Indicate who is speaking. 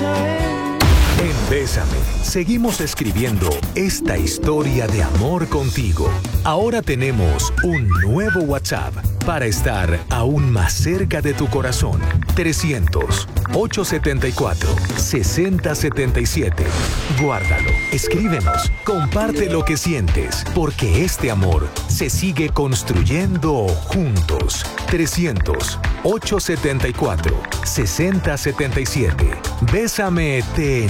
Speaker 1: En Bésame, seguimos escribiendo esta historia de amor contigo. Ahora tenemos un nuevo WhatsApp para estar aún más cerca de tu corazón. 300-874-6077. Guárdalo, escríbenos, comparte lo que sientes, porque este amor se sigue construyendo juntos. 300-874-6077. Bésame te